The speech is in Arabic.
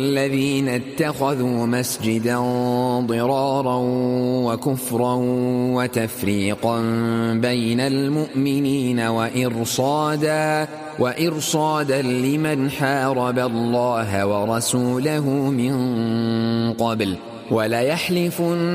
الذين اتخذوا مسجدا ضرارا وكفرا وتفريقا بين المؤمنين وإرصادا لمن حارب الله ورسوله من قبل وليحلفن